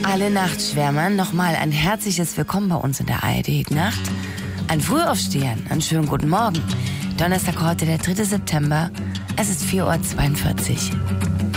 Alle Nachtschwärmern nochmal ein herzliches Willkommen bei uns in der ARD-Nacht. An Frühaufstehern, einen schönen guten Morgen. Donnerstag heute, der 3. September. Es ist 4:42 Uhr.